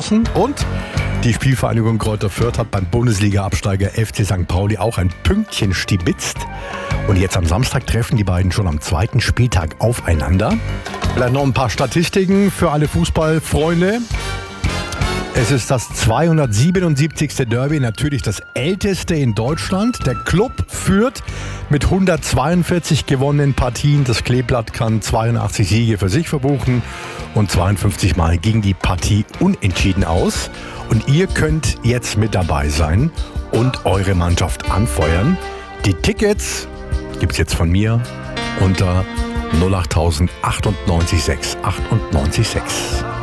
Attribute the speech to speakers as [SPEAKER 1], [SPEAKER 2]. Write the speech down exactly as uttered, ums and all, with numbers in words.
[SPEAKER 1] geschossen und die Spielvereinigung Greuther Fürth hat beim Bundesliga-Absteiger F C Sankt Pauli auch ein Pünktchen stibitzt. Und jetzt am Samstag treffen die beiden schon am zweiten Spieltag aufeinander. Vielleicht noch ein paar Statistiken für alle Fußballfreunde. Es ist das zweihundertsiebenundsiebzigste Derby, natürlich das älteste in Deutschland. Der Club führt mit hundertzweiundvierzig gewonnenen Partien. Das Kleeblatt kann zweiundachtzig Siege für sich verbuchen und zweiundfünfzig Mal ging die Partie unentschieden aus. Und ihr könnt jetzt mit dabei sein und eure Mannschaft anfeuern. Die Tickets gibt es jetzt von mir unter null acht null null achtundneunzig sechs achtundneunzig sechs.